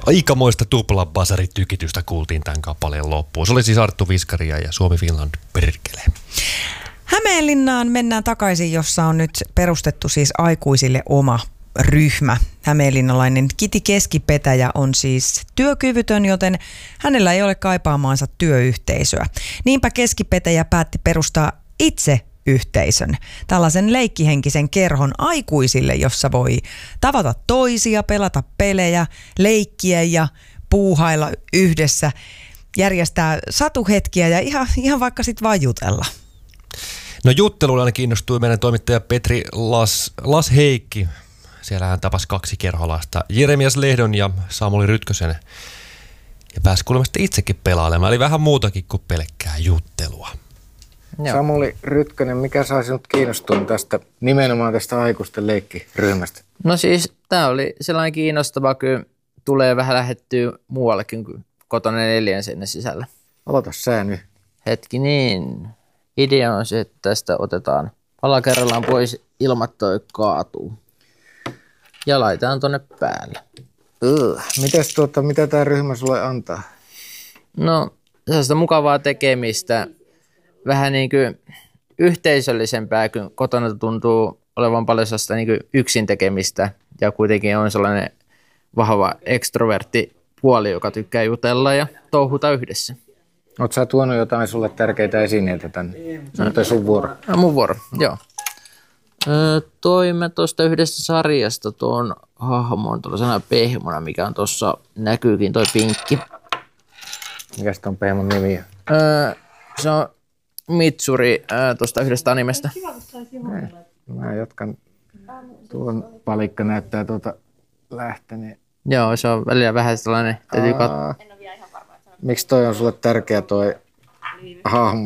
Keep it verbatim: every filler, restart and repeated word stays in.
Aikamoista tuplabasaritykitystä kuultiin tämän kappaleen loppuun. Se oli siis Arttu Viskaria ja Suomi Finland perkele. Hämeenlinnaan mennään takaisin, jossa on nyt perustettu siis aikuisille oma ryhmä. Hämeenlinnalainen Kiti Keskipetäjä on siis työkyvytön, joten hänellä ei ole kaipaamaansa työyhteisöä. Niinpä Keskipetäjä päätti perustaa itse yhteisön, tällaisen leikkihenkisen kerhon aikuisille, jossa voi tavata toisia, pelata pelejä, leikkiä ja puuhailla yhdessä, järjestää satuhetkiä ja ihan, ihan vaikka sitten vaan jutella. No juttelulla aina kiinnostui meidän toimittaja Petri Las, Las Heikki. Siellä hän tapasi kaksi kerholasta, Jeremias Lehdon ja Samuli Rytkösen. Ja pääsi kuulemma itsekin pelailemaan, eli vähän muutakin kuin pelkkää juttelua. Joo. Samuli Rytkönen, mikä sai sinut kiinnostumaan tästä, nimenomaan tästä aikuisten leikkiryhmästä? No siis tämä oli sellainen kiinnostava, kun tulee vähän lähettyä muuallekin kuin kotona neljän seinän sisällä. Aloita sä nyt. Hetki niin. Idea on se, että tästä otetaan pala kerrallaan pois, ilmat toi kaatuu. Ja laitetaan tonne päälle. Uh, mites tuota, mitä tämä ryhmä sulle antaa? No, sellaista mukavaa tekemistä. Vähän niin kuin yhteisöllisempää, kun kotona tuntuu olevan paljon sellaista niin kuin yksin tekemistä. Ja kuitenkin on sellainen vahva ekstrovertti puoli, joka tykkää jutella ja touhuta yhdessä. Oletko sä tuonut jotain sulle tärkeitä esineitä tänne? Se on sun vuoro. No, mun vuoro, joo. Öö, toimme tuosta yhdestä sarjasta tuon hahmon tuollaisena pehmona, mikä on tuossa, näkyykin toi pinkki. Mikäs ton pehmon nimi on? Öö, se on Mitsuri öö, tuosta yhdestä animesta. Mä jatkan. Tuon palikka näyttää tuota lähteneen. Joo, se on välillä vähän sellainen. Täytyy kat- Miksi toi on sulle tärkeä toi hahmo?